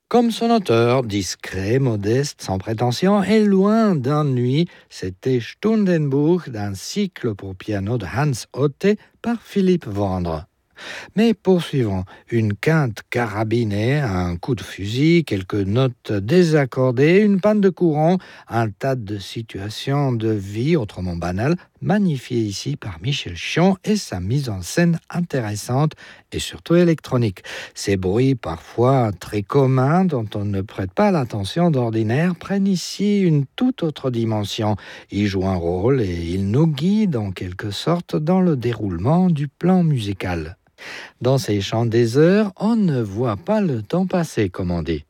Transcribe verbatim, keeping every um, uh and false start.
Comme son auteur, discret, modeste, sans prétention et loin d'ennui, c'était Stundenbuch d'un cycle pour piano de Hans Otte par Philippe Vendre. Mais poursuivons, une quinte carabinée, un coup de fusil, quelques notes désaccordées, une panne de courant, un tas de situations de vie autrement banales, magnifiées ici par Michel Chion et sa mise en scène intéressante et surtout électronique. Ces bruits parfois très communs dont on ne prête pas l'attention d'ordinaire prennent ici une toute autre dimension. Ils jouent un rôle et ils nous guident en quelque sorte dans le déroulement du plan musical. Dans ces chants des heures, on ne voit pas le temps passer, comme on dit.